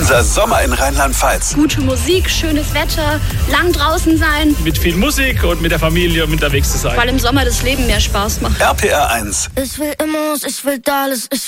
Unser Sommer in Rheinland-Pfalz. Gute Musik, schönes Wetter, lang draußen sein. Mit viel Musik und mit der Familie unterwegs zu sein. Weil im Sommer das Leben mehr Spaß macht. RPR 1. Ich will Immos, ich will alles, ich